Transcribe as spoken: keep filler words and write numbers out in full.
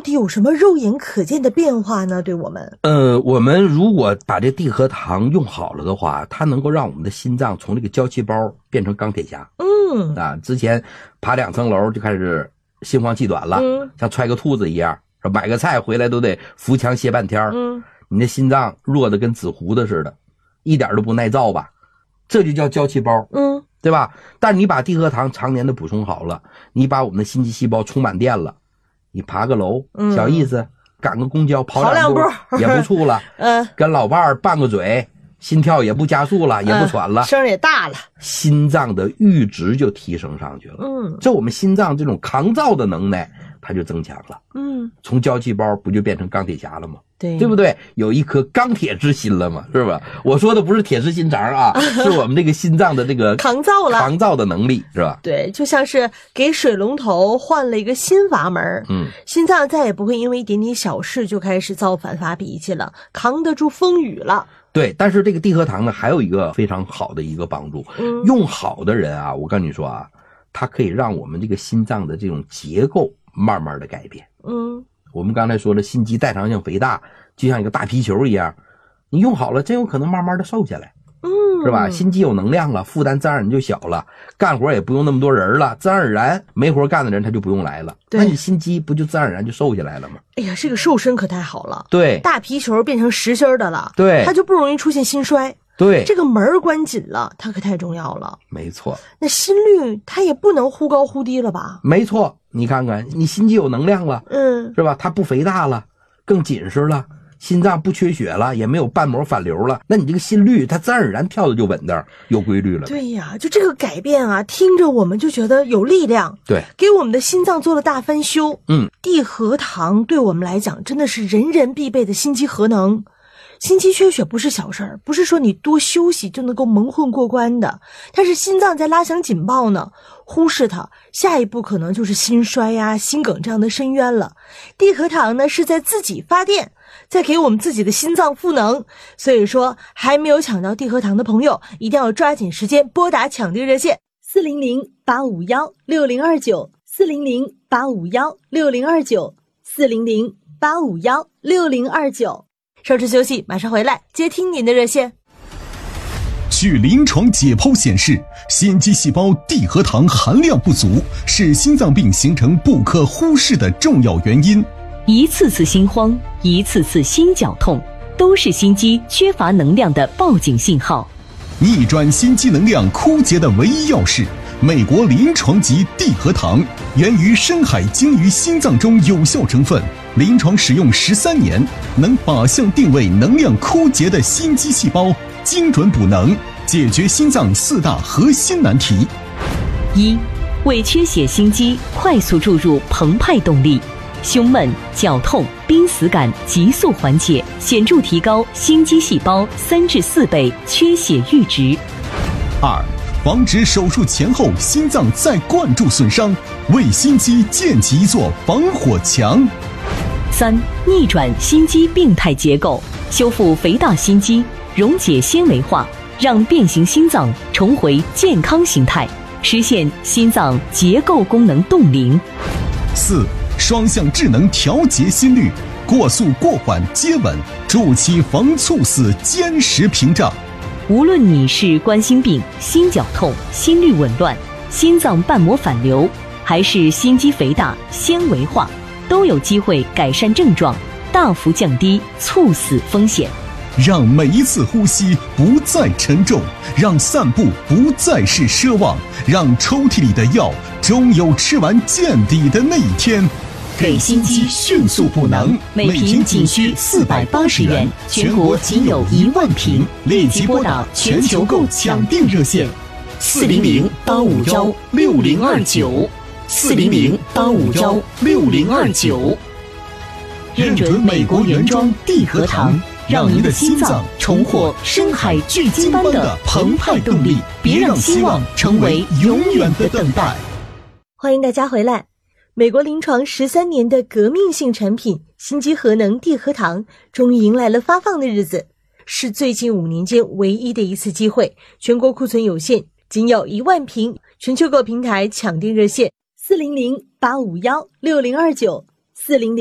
底有什么肉眼可见的变化呢？对我们呃，我们如果把这地核糖用好了的话，它能够让我们的心脏从这个胶细胞变成钢铁侠。 嗯啊，之前爬两层楼就开始心慌气短了，嗯，像踹个兔子一样，买个菜回来都得扶墙歇半天，嗯，你的心脏弱得跟纸糊的似的，一点都不耐造吧？这就叫胶细胞，嗯，对吧？但是你把地核糖常年的补充好了，你把我们的心肌细胞充满电了，你爬个楼，嗯，小意思，赶个公交跑两步也不怵了，嗯，跟老伴儿拌个嘴，心跳也不加速了，也不喘了， 嗯，声也大了， 心脏的阈值就提升上去了。嗯，这我们心脏这种抗造的能耐它就增强了。嗯，从胶细胞不就变成钢铁侠了吗？对，对不对？有一颗钢铁之心了嘛，是吧？我说的不是铁石心肠啊，是我们这个心脏的这个抗造了抗造的能力，是吧？ 对，就像是给水龙头换了一个新阀门，嗯，心脏再也不会因为一点点小事就开始造反发脾气了，扛得住风雨了。 对，但是这个地核糖呢，还有一个非常好的一个帮助，嗯，用好的人啊，我跟你说啊，它可以让我们这个心脏的这种结构慢慢的改变。嗯，我们刚才说了，心肌代偿性肥大，就像一个大皮球一样，你用好了，真有可能慢慢的瘦下来。嗯，是吧？心肌有能量了，负担自然而然就小了，干活也不用那么多人了，自然而然没活干的人他就不用来了。那你心肌不就自然而然就瘦下来了吗？ 哎呀，这个瘦身可太好了。 对， 大皮球变成实心的了， 对， 它就不容易出现心衰。 对， 这个门关紧了，它可太重要了。 没错。 那心率它也不能忽高忽低了吧？ 没错，你看看，你心肌有能量了，嗯，是吧？它不肥大了，更紧实了。心脏不缺血了，也没有瓣膜反流了，那你这个心率它自然而然跳的就稳当，有规律了。 对呀，就这个改变啊，听着我们就觉得有力量。 对， 给我们的心脏做了大翻修。嗯，地核糖对我们来讲真的是人人必备的心肌核能。心肌缺血不是小事儿，不是说你多休息就能够蒙混过关的。但是心脏在拉响警报呢，忽视它，下一步可能就是心衰呀、心梗这样的深渊了。地核糖呢是在自己发电，在给我们自己的心脏赋能。所以说，还没有抢到地核糖的朋友，一定要抓紧时间拨打抢订热线四零零八五幺六零二九四零零八五幺六零二九四零零八五幺六零二九。稍事休息，马上回来接听您的热线。 据临床解剖显示，心肌细胞地核糖含量不足是心脏病形成不可忽视的重要原因。 一次次心慌，一次次心绞痛，都是心肌缺乏能量的报警信号。 逆转心肌能量枯竭的唯一钥匙，美国临床级地核糖，源于深海鲸鱼心脏中有效成分，临床使用十三年，能靶向定位能量枯竭的心肌细胞，精准补能，解决心脏四大核心难题。 一、为缺血心肌快速注入澎湃动力，胸闷、绞痛、濒死感急速缓解，显著提高心肌细胞三至四倍缺血阈值。 二、防止手术前后心脏再灌注损伤，为心肌建起一座防火墙。 三、逆转心肌病态结构，修复肥大心肌，溶解纤维化，让变形心脏重回健康形态，实现心脏结构功能冻龄。 四、双向智能调节心率，过速过缓接稳，筑起防猝死坚实屏障。 无论你是冠心病、心绞痛、心律紊乱、心脏瓣膜反流，还是心肌肥大、纤维化，都有机会改善症状，大幅降低猝死风险。 让每一次呼吸不再沉重，让散步不再是奢望，让抽屉里的药终有吃完见底的那一天。 给心肌迅速补能，每瓶仅需四百八十元，全国仅有一万瓶，立即拨打全球购抢订热线四零零八五幺六零二九四零零八五幺六零二九。认准美国原装地核糖，让您的心脏重获深海巨鲸般的澎湃动力，别让希望成为永远的等待。 欢迎大家回来。美国临床十三年的革命性产品心肌核能地核糖终于迎来了发放的日子，是最近五年间唯一的一次机会，全国库存有限，仅有一万瓶，全球购平台抢订热线四零零八五幺六零二九四零零